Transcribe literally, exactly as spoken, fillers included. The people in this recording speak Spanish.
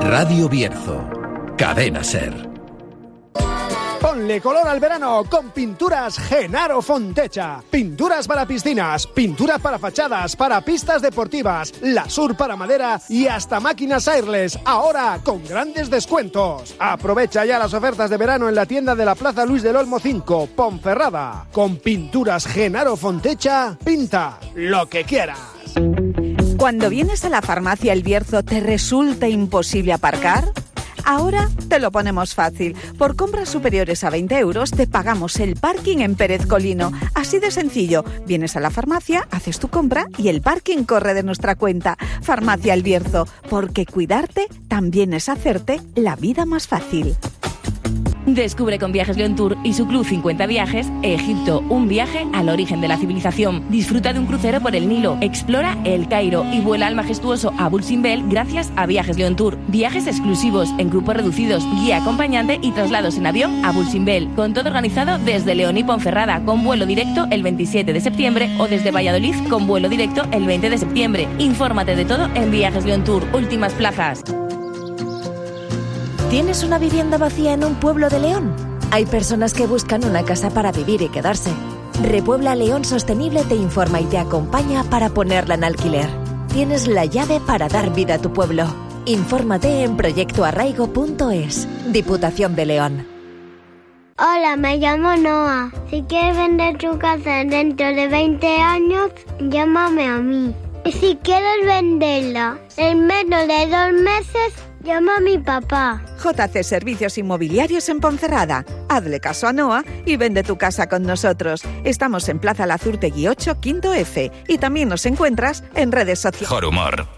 Radio Bierzo, Cadena Ser. Ponle color al verano con Pinturas Genaro Fontecha. Pinturas para piscinas, pinturas para fachadas, para pistas deportivas, Lasur para madera y hasta máquinas airless, ahora con grandes descuentos. Aprovecha ya las ofertas de verano en la tienda de la Plaza Luis del Olmo cinco, Ponferrada. Con Pinturas Genaro Fontecha, pinta lo que quieras. Cuando vienes a la farmacia El Bierzo, ¿te resulta imposible aparcar? Ahora te lo ponemos fácil. Por compras superiores a veinte euros te pagamos el parking en Pérez Colino. Así de sencillo. Vienes a la farmacia, haces tu compra y el parking corre de nuestra cuenta. Farmacia El Bierzo, porque cuidarte también es hacerte la vida más fácil. Descubre con Viajes León Tour y su Club cincuenta Viajes Egipto, un viaje al origen de la civilización. Disfruta de un crucero por el Nilo, explora El Cairo y vuela al majestuoso Abu Simbel gracias a Viajes León Tour. Viajes exclusivos en grupos reducidos, guía acompañante y traslados en avión a Abu Simbel. Con todo organizado desde León y Ponferrada con vuelo directo el veintisiete de septiembre o desde Valladolid con vuelo directo el veinte de septiembre. Infórmate de todo en Viajes León Tour. Últimas plazas. ¿Tienes una vivienda vacía en un pueblo de León? Hay personas que buscan una casa para vivir y quedarse. Repuebla León Sostenible te informa y te acompaña para ponerla en alquiler. Tienes la llave para dar vida a tu pueblo. Infórmate en proyecto arraigo punto es. Diputación de León. Hola, me llamo Noa. Si quieres vender tu casa dentro de veinte años, llámame a mí. Y si quieres venderla en menos de dos meses, llama a mi papá. J C Servicios Inmobiliarios en Ponferrada. Hazle caso a Noa y vende tu casa con nosotros. Estamos en Plaza Lazurtegui ocho, Quinto F. Y también nos encuentras en redes sociales. Mejor humor.